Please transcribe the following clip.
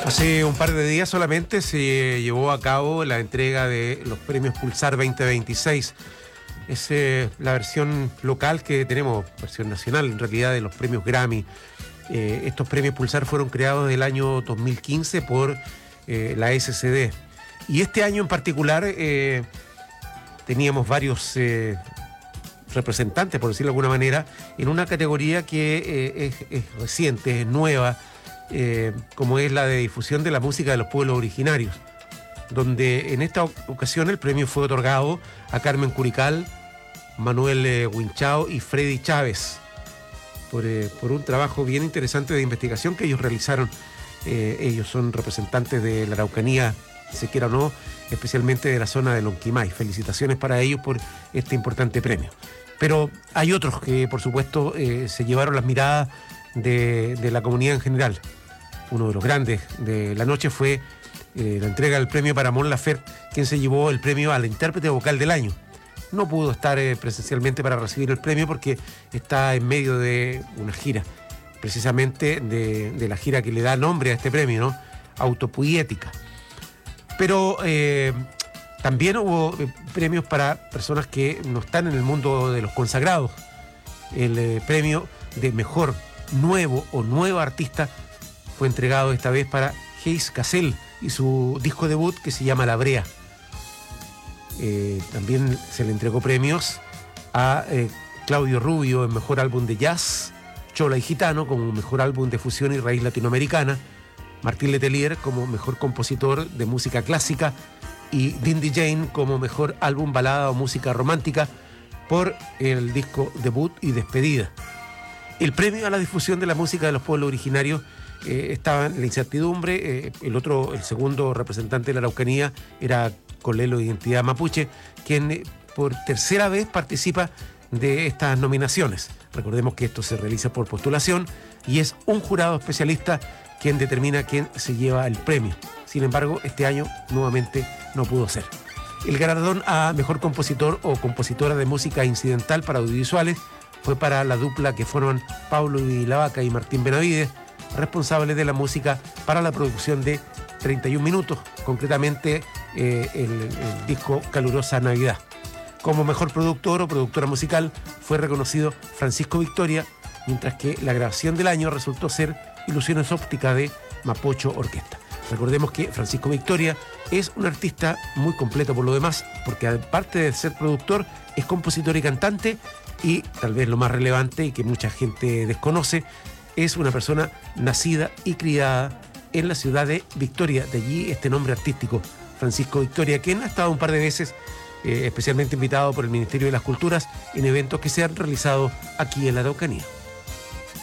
Hace un par de días solamente se llevó a cabo la entrega de los premios Pulsar 2026. Es la versión local que tenemos, versión nacional en realidad, de los premios Grammy. Estos premios Pulsar fueron creados el año 2015 por la SCD. Y este año en particular teníamos varios representantes, por decirlo de alguna manera, en una categoría que es reciente, es nueva, como es la de difusión de la música de los pueblos originarios, donde en esta ocasión el premio fue otorgado a Carmen Curical, Manuel Winchao y Freddy Chávez por un trabajo bien interesante de investigación que ellos realizaron. Ellos son representantes de la Araucanía, se quiera o no, especialmente de la zona de Lonquimay. Felicitaciones para ellos por este importante premio. Pero hay otros que, por supuesto, se llevaron las miradas de la comunidad en general. Uno de los grandes de la noche fue la entrega del premio para Mon Laferte, quien se llevó el premio al intérprete vocal del año. No pudo estar presencialmente para recibir el premio porque está en medio de una gira, precisamente de la gira que le da nombre a este premio, ¿no? Autopoética. Pero también hubo premios para personas que no están en el mundo de los consagrados. El premio de mejor nuevo o nueva artista fue entregado esta vez para Hayes Cassell y su disco debut que se llama La Brea. También se le entregó premios a Claudio Rubio en mejor álbum de jazz, Chola y Gitano como mejor álbum de fusión y raíz latinoamericana, Martín Letelier como mejor compositor de música clásica y Dindy Jane como mejor álbum balada o música romántica por el disco debut y despedida. El premio a la difusión de la música de los pueblos originarios estaba en la incertidumbre. El segundo representante de la Araucanía era Colelo de Identidad Mapuche, quien por tercera vez participa de estas nominaciones. Recordemos que esto se realiza por postulación y es un jurado especialista quien determina quién se lleva el premio. Sin embargo, este año nuevamente no pudo ser. El galardón a mejor compositor o compositora de música incidental para audiovisuales fue para la dupla que forman Pablo Di la Vaca y Martín Benavides, responsables de la música para la producción de 31 minutos, concretamente el disco Calurosa Navidad. Como mejor productor o productora musical fue reconocido Francisco Victoria, mientras que la grabación del año resultó ser Ilusiones Ópticas de Mapocho Orquesta. Recordemos que Francisco Victoria es un artista muy completo por lo demás, porque aparte de ser productor, es compositor y cantante, y tal vez lo más relevante y que mucha gente desconoce, es una persona nacida y criada en la ciudad de Victoria. De allí este nombre artístico, Francisco Victoria, quien ha estado un par de veces especialmente invitado por el Ministerio de las Culturas en eventos que se han realizado aquí en la Araucanía.